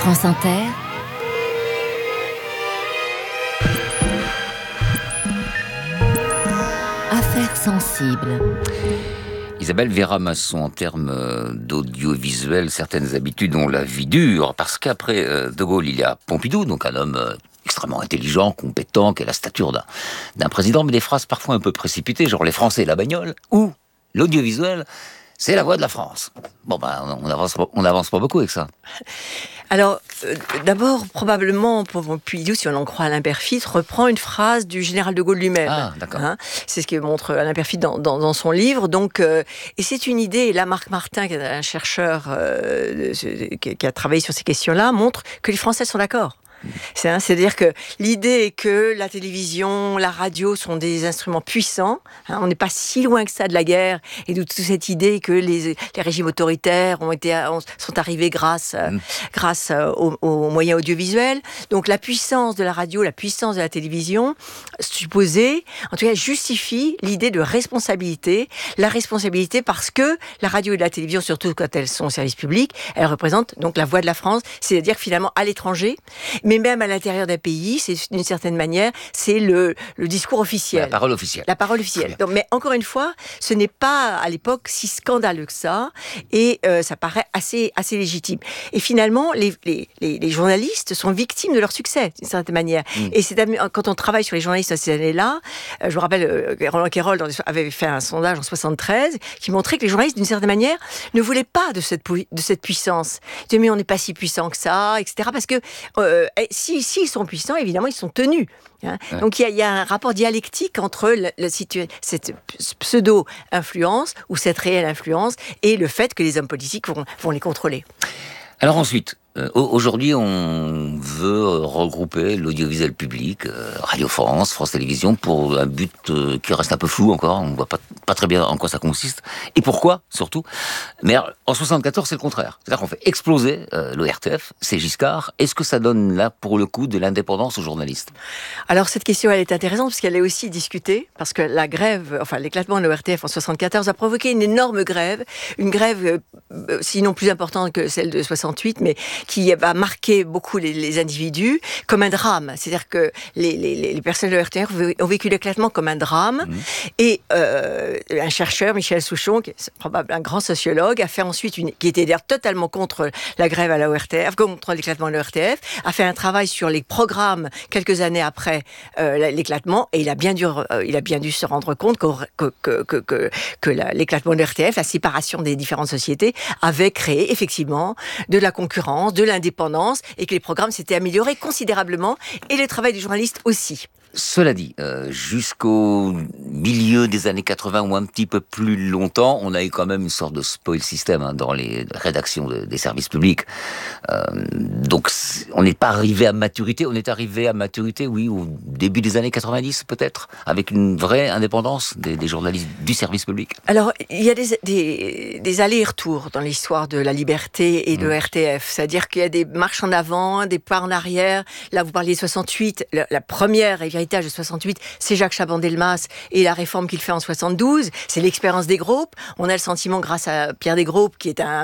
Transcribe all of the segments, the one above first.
France Inter, Affaires sensibles. Isabelle Véra-Masson, en termes d'audiovisuel, certaines habitudes ont la vie dure, parce qu'après De Gaulle, il y a Pompidou, donc un homme extrêmement intelligent, compétent, qui a la stature d'un président, mais des phrases parfois un peu précipitées, genre les Français, la bagnole, ou l'audiovisuel, c'est la voix de la France. Bon, on n'avance pas beaucoup avec ça. Alors, d'abord, probablement, Pompidou, si on en croit Alain Peyrefitte, reprend une phrase du général de Gaulle lui-même. Ah, d'accord. C'est ce que montre Alain Peyrefitte dans son livre. Donc, et c'est une idée, et là, Marc Martin, qui est un chercheur qui a travaillé sur ces questions-là, montre que les Français sont d'accord. C'est-à-dire que l'idée que la télévision, la radio sont des instruments puissants, on n'est pas si loin que ça de la guerre, et de toute cette idée que les régimes autoritaires sont arrivés grâce aux moyens audiovisuels. Donc la puissance de la radio, la puissance de la télévision, supposée, en tout cas justifie l'idée de responsabilité. La responsabilité parce que la radio et la télévision, surtout quand elles sont au service public, elles représentent donc la voix de la France, c'est-à-dire que finalement à l'étranger, mais même à l'intérieur d'un pays, c'est d'une certaine manière, c'est le discours officiel. La parole officielle. La parole officielle. Donc, mais encore une fois, ce n'est pas à l'époque si scandaleux que ça, et ça paraît assez légitime. Et finalement, les journalistes sont victimes de leur succès, d'une certaine manière. Et quand on travaille sur les journalistes à ces années-là, je me rappelle, Roland Quérol avait fait un sondage en 73 qui montrait que les journalistes, d'une certaine manière, ne voulaient pas de cette puissance. Ils disaient, mais on n'est pas si puissant que ça, etc. Parce que s'ils sont puissants, évidemment, ils sont tenus. Ouais. Donc il y a un rapport dialectique entre cette pseudo-influence ou cette réelle influence et le fait que les hommes politiques vont les contrôler. Alors ensuite, aujourd'hui, on veut regrouper l'audiovisuel public, Radio France, France Télévisions, pour un but qui reste un peu flou encore. On ne voit pas très bien en quoi ça consiste. Et pourquoi, surtout. Mais en 74, c'est le contraire. C'est-à-dire qu'on fait exploser l'ORTF, c'est Giscard. Est-ce que ça donne, là, pour le coup, de l'indépendance aux journalistes ? Alors, cette question, elle est intéressante, parce qu'elle est aussi discutée, parce que l'éclatement de l'ORTF en 74 a provoqué une énorme grève, une grève, sinon plus importante que celle de 68, mais qui va marquer beaucoup les individus comme un drame. C'est-à-dire que les personnes de l'ORTF ont vécu l'éclatement comme un drame. Et un chercheur, Michel Souchon, qui est probablement un grand sociologue, a fait ensuite qui était d'ailleurs totalement contre la grève à la ORTF, contre l'éclatement de l'ORTF, a fait un travail sur les programmes quelques années après l'éclatement, et il a bien dû se rendre compte que l'éclatement de l'ORTF, la séparation des différentes sociétés, avait créé effectivement de la concurrence, de l'indépendance, et que les programmes s'étaient améliorés considérablement, et le travail des journalistes aussi. Cela dit, jusqu'au milieu des années 80 ou un petit peu plus longtemps, on a eu quand même une sorte de spoil system dans les rédactions des services publics. Donc, on n'est pas arrivé à maturité. On est arrivé à maturité, oui, au début des années 90 peut-être, avec une vraie indépendance des journalistes du service public. Alors, il y a des allers-retours dans l'histoire de la liberté et de l'ORTF. C'est-à-dire qu'il y a des marches en avant, des pas en arrière. Là, vous parliez de 68, la première héritage de 68, c'est Jacques Chaban-Delmas et la réforme qu'il fait en 72. C'est l'expérience des groupes. On a le sentiment, grâce à Pierre Desgroupes, qui est un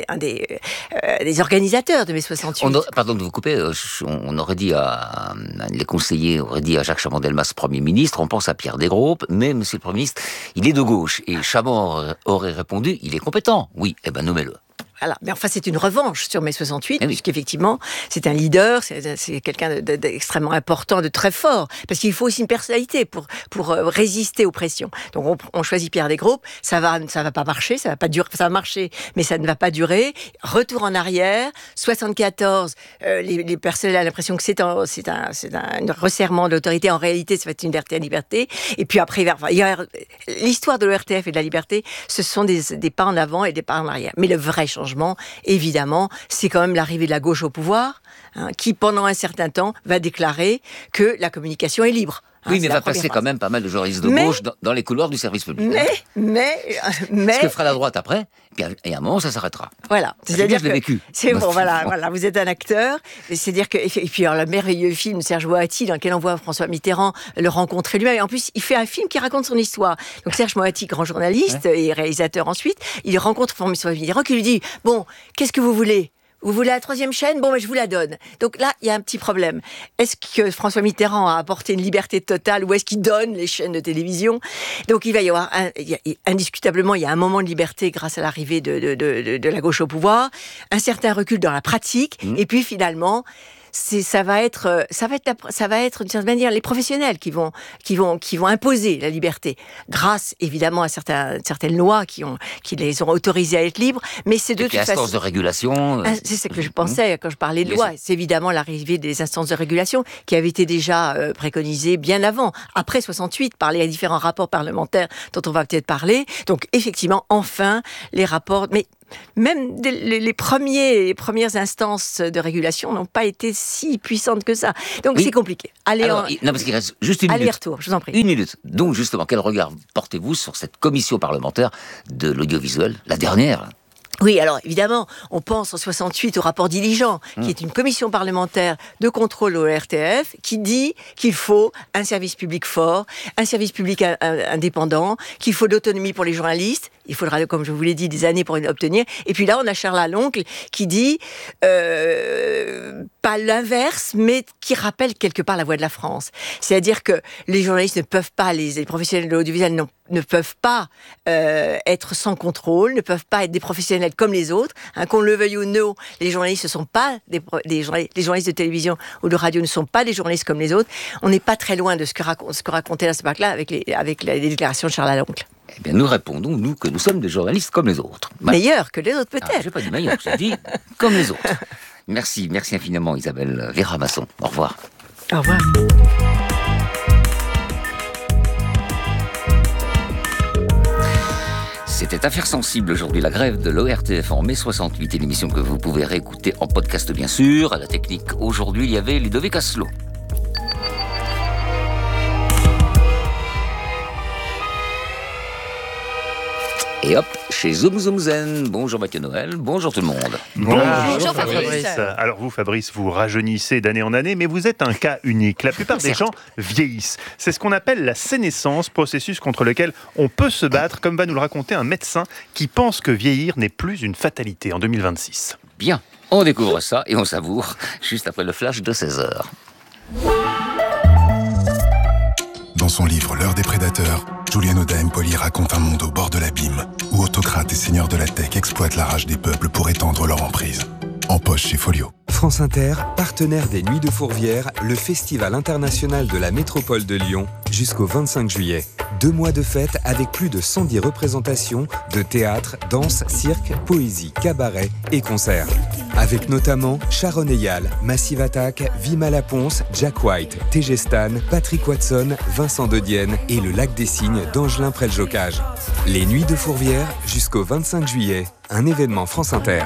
des organisateurs de mai 68. Pardon de vous couper, on aurait dit les conseillers auraient dit à Jacques Chaban-Delmas, Premier ministre, on pense à Pierre Desgroupes, mais Monsieur le Premier ministre, il est de gauche. Et Chaban aurait répondu, il est compétent. Oui, nommez-le. Voilà. Mais enfin, c'est une revanche sur mai 68, puisqu'effectivement, c'est un leader, c'est quelqu'un d'extrêmement important, de très fort, parce qu'il faut aussi une personnalité pour résister aux pressions. Donc, on choisit Pierre Desgroupes, ça va pas marcher, ça va pas durer, ça va marcher, mais ça ne va pas durer. Retour en arrière, 74, les personnes ont l'impression que c'est un resserrement de l'autorité. En réalité, ça va être une liberté. Et puis après, l'histoire de l'ORTF et de la liberté, ce sont des pas en avant et des pas en arrière. Mais le vrai changement, évidemment, c'est quand même l'arrivée de la gauche au pouvoir, qui, pendant un certain temps, va déclarer que la communication est libre. Oui, mais va passer quand même pas mal de journalistes de gauche dans les couloirs du service public. Mais ce que fera la droite après, et à un moment, ça s'arrêtera. Voilà. C'est-à-dire que je l'ai vécu. C'est bon, voilà, vous êtes un acteur. C'est-à-dire que, et puis, alors, le merveilleux film Serge Moati, dans lequel on voit François Mitterrand le rencontrer lui-même. Et en plus, il fait un film qui raconte son histoire. Donc, Serge Moati, grand journaliste et réalisateur ensuite, il rencontre François Mitterrand qui lui dit, bon, qu'est-ce que vous voulez ? Vous voulez la troisième chaîne ? Bon, je vous la donne. Donc là, il y a un petit problème. Est-ce que François Mitterrand a apporté une liberté totale ou est-ce qu'il donne les chaînes de télévision ? Donc il va y avoir, indiscutablement, il y a un moment de liberté grâce à l'arrivée de la gauche au pouvoir, un certain recul dans la pratique, et puis finalement, ça va être d'une certaine manière les professionnels qui vont imposer la liberté grâce évidemment à certaines lois qui les ont autorisés à être libres, mais c'est de toute façon instances de régulation. C'est ce que je pensais quand je parlais de loi. C'est évidemment l'arrivée des instances de régulation qui avaient été déjà préconisées bien avant, après 68, par les différents rapports parlementaires dont on va peut-être parler. Donc effectivement, enfin, les rapports, mais même les premières instances de régulation n'ont pas été si puissantes que ça. Donc c'est compliqué. Non, parce qu'il reste juste une minute. Aller-retour, je vous en prie. Une minute. Donc justement, quel regard portez-vous sur cette commission parlementaire de l'audiovisuel, la dernière ? Oui, alors évidemment, on pense en 68 au rapport Diligent, qui est une commission parlementaire de contrôle au RTF, qui dit qu'il faut un service public fort, un service public indépendant, qu'il faut de l'autonomie pour les journalistes. Il faudra, comme je vous l'ai dit, des années pour l'obtenir. Et puis là, on a Charles Aloncle qui dit, pas l'inverse, mais qui rappelle quelque part la voix de la France. C'est-à-dire que les journalistes ne peuvent pas, les professionnels de l'audiovisuel ne peuvent pas être sans contrôle, ne peuvent pas être des professionnels comme les autres. Qu'on le veuille ou non, les journalistes ne sont pas les journalistes de télévision ou de radio ne sont pas des journalistes comme les autres. On n'est pas très loin de ce que racontait dans ce parc-là avec les déclarations de Charles Aloncle. Eh bien, nous répondons, nous, que nous sommes des journalistes comme les autres. Meilleurs que les autres, peut-être. Je n'ai pas dit meilleurs, j'ai dit comme les autres. Merci infiniment, Isabelle Vera-Masson. Au revoir. Au revoir. C'était Affaires sensibles aujourd'hui, la grève de l'ORTF en mai 68, et l'émission que vous pouvez réécouter en podcast bien sûr. À la technique, aujourd'hui, il y avait Ludovic Asselot. Et hop, chez Zoom Zoom Zen. Bonjour Mathieu Noël, bonjour tout le monde. Bonjour Fabrice. Alors vous Fabrice, vous rajeunissez d'année en année, mais vous êtes un cas unique. La plupart des gens vieillissent. C'est ce qu'on appelle la sénescence, processus contre lequel on peut se battre, comme va nous le raconter un médecin qui pense que vieillir n'est plus une fatalité en 2026. Bien, on découvre ça et on savoure juste après le flash de 16h. Dans son livre L'heure des prédateurs, Julian Oda-Empoli raconte un monde au bord de l'abîme, où autocrates et seigneurs de la tech exploitent la rage des peuples pour étendre leur emprise. En poche chez Folio. France Inter, partenaire des Nuits de Fourvière, le festival international de la métropole de Lyon, jusqu'au 25 juillet. 2 mois de fête avec plus de 110 représentations de théâtre, danse, cirque, poésie, cabaret et concerts. Avec notamment Sharon Eyal, Massive Attack, Vima Laponce, Jack White, TG Stan, Patrick Watson, Vincent De Dienne et le Lac des Cygnes d'Angelin Près-le-Jocage. Les Nuits de Fourvière jusqu'au 25 juillet, un événement France Inter.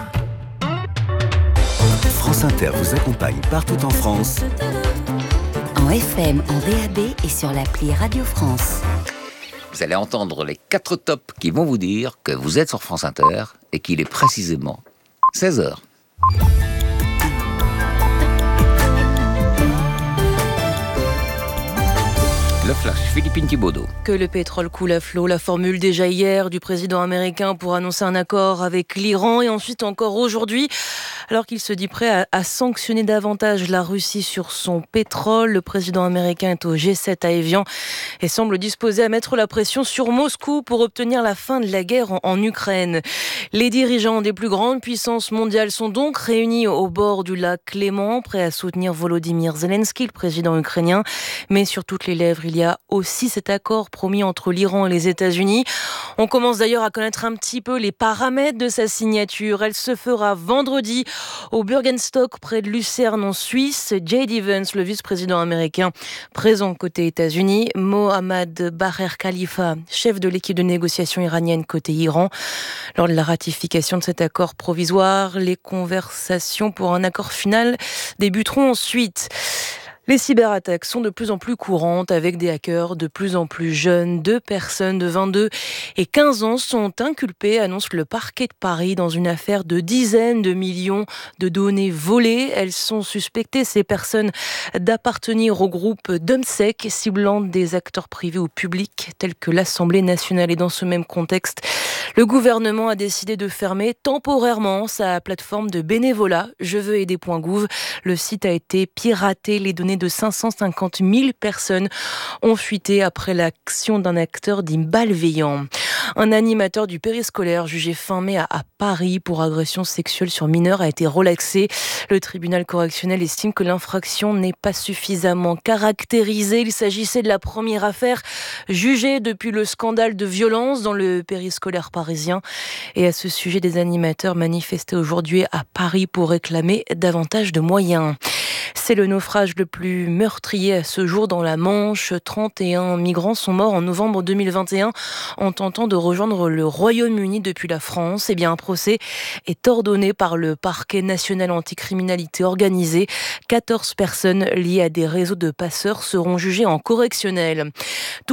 France Inter vous accompagne partout en France. En FM, en DAB et sur l'appli Radio France. Vous allez entendre les 4 tops qui vont vous dire que vous êtes sur France Inter et qu'il est précisément 16h. Le flash, Philippine Thibaudot. Que le pétrole coule à flot, la formule déjà hier du président américain pour annoncer un accord avec l'Iran et ensuite encore aujourd'hui, alors qu'il se dit prêt à sanctionner davantage la Russie sur son pétrole. Le président américain est au G7 à Évian et semble disposé à mettre la pression sur Moscou pour obtenir la fin de la guerre en Ukraine. Les dirigeants des plus grandes puissances mondiales sont donc réunis au bord du lac Léman, prêts à soutenir Volodymyr Zelensky, le président ukrainien. Mais sur toutes les lèvres, il y a aussi cet accord promis entre l'Iran et les États-Unis. On commence d'ailleurs à connaître un petit peu les paramètres de sa signature. Elle se fera vendredi au Bürgenstock, près de Lucerne en Suisse. J.D. Vance, le vice-président américain présent côté États-Unis. Mohammad Baher Khalifa, chef de l'équipe de négociation iranienne côté Iran. Lors de la ratification de cet accord provisoire, les conversations pour un accord final débuteront ensuite. Les cyberattaques sont de plus en plus courantes avec des hackers de plus en plus jeunes. 2 personnes de 22 et 15 ans sont inculpées, annonce le parquet de Paris, dans une affaire de dizaines de millions de données volées. Elles sont suspectées, ces personnes, d'appartenir au groupe DomSec, ciblant des acteurs privés ou publics tels que l'Assemblée nationale. Et dans ce même contexte, le gouvernement a décidé de fermer temporairement sa plateforme de bénévolat jeveuxaider.gouv. Le site a été piraté. Les données de 550 000 personnes ont fuité après l'action d'un acteur dit malveillant. Un animateur du périscolaire jugé fin mai à Paris pour agression sexuelle sur mineur a été relaxé. Le tribunal correctionnel estime que l'infraction n'est pas suffisamment caractérisée. Il s'agissait de la première affaire jugée depuis le scandale de violence dans le périscolaire parisien. Et à ce sujet, des animateurs manifestaient aujourd'hui à Paris pour réclamer davantage de moyens. C'est le naufrage le plus meurtrier à ce jour dans la Manche. 31 migrants sont morts en novembre 2021 en tentant de rejoindre le Royaume-Uni depuis la France. Eh bien, un procès est ordonné par le parquet national anticriminalité organisée. 14 personnes liées à des réseaux de passeurs seront jugées en correctionnel.